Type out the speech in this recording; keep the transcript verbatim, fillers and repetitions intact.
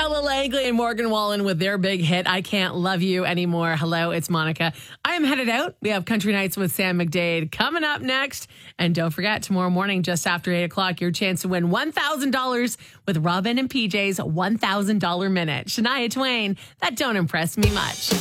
Ella Langley and Morgan Wallen with their big hit, I Can't Love You Anymore. Hello, it's Monica. I am headed out. We have Country Nights with Sam McDade coming up next. And don't forget, tomorrow morning, just after eight o'clock, your chance to win one thousand dollars with Robin and P J's one thousand dollars Minute. Shania Twain, that don't impress me much.